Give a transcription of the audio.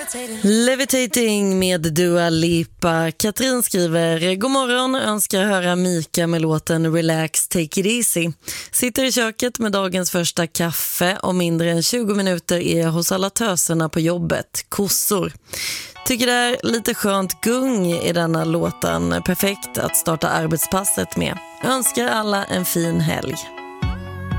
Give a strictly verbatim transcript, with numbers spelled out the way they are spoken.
Levitating med Dua Lipa. Katrin skriver: god morgon, önskar höra Mika med låten Relax, Take It Easy. Sitter i köket med dagens första kaffe och mindre än tjugo minuter är jag hos alla töserna på jobbet, kossor. Tycker det är lite skönt gung i denna låten, perfekt att starta arbetspasset med. Önskar alla en fin helg.